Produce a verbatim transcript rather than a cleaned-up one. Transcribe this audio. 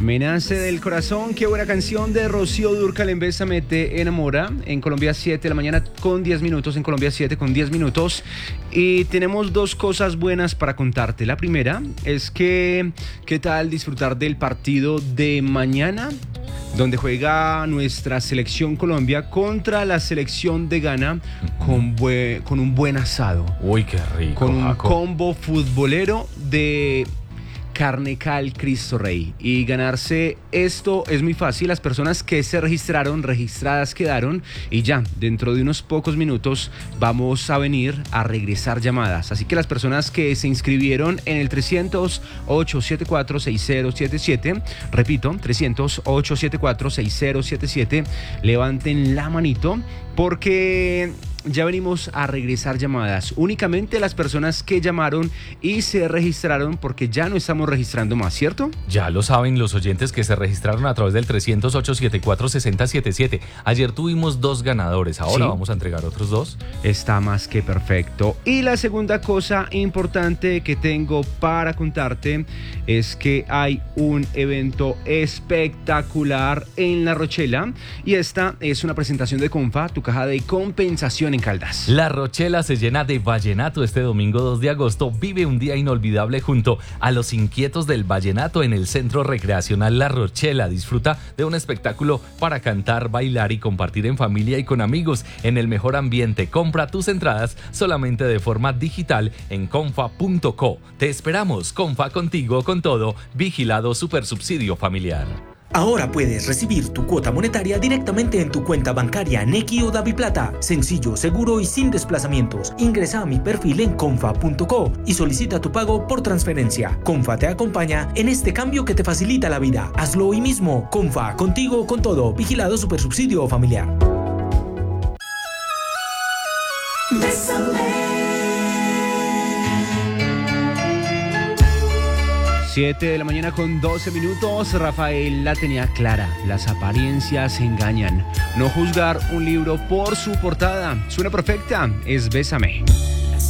Me nace del corazón, qué buena canción de Rocío Dúrcal en Bésame te enamora. En Colombia siete de la mañana con diez minutos, en Colombia siete con diez minutos. Y tenemos dos cosas buenas para contarte. La primera es que, ¿qué tal disfrutar del partido de mañana? Donde juega nuestra selección Colombia contra la selección de Ghana con, bue- con un buen asado. Uy, qué rico. Con un Jaco. combo futbolero de Carnecal Cristo Rey. Y ganarse esto es muy fácil. Las personas que se registraron, registradas quedaron. Y ya, dentro de unos pocos minutos vamos a venir a regresar llamadas. Así que las personas que se inscribieron en el trescientos, ochocientos setenta y cuatro, sesenta setenta y siete, repito, trescientos, ochocientos setenta y cuatro, sesenta setenta y siete, levanten la manito porque ya venimos a regresar llamadas. Únicamente las personas que llamaron y se registraron, porque ya no estamos registrando más, ¿cierto? Ya lo saben los oyentes que se registraron a través del trescientos, ochocientos setenta y cuatro, sesenta setenta y siete. Ayer tuvimos dos ganadores, ahora Sí. vamos a entregar otros dos. Está más que perfecto. Y la segunda cosa importante que tengo para contarte es que hay un evento espectacular en La Rochela y esta es una presentación de Confa, tu caja de compensación en Caldas. La Rochela se llena de vallenato este domingo dos de agosto. Vive un día inolvidable junto a los inquietos del vallenato en el Centro Recreacional La Rochela. Disfruta de un espectáculo para cantar, bailar y compartir en familia y con amigos en el mejor ambiente. Compra tus entradas solamente de forma digital en confa punto co. Te esperamos. Confa, contigo con todo. Vigilado Supersubsidio Familiar. Ahora puedes recibir tu cuota monetaria directamente en tu cuenta bancaria Nequi o DaviPlata. Sencillo, seguro y sin desplazamientos. Ingresa a mi perfil en confa punto co y solicita tu pago por transferencia. Confa te acompaña en este cambio que te facilita la vida. Hazlo hoy mismo. Confa, contigo con todo. Vigilado Supersubsidio Familiar. siete de la mañana con doce minutos. Rafael la tenía clara. Las apariencias engañan. No juzgar un libro por su portada. Suena perfecta. Es Bésame.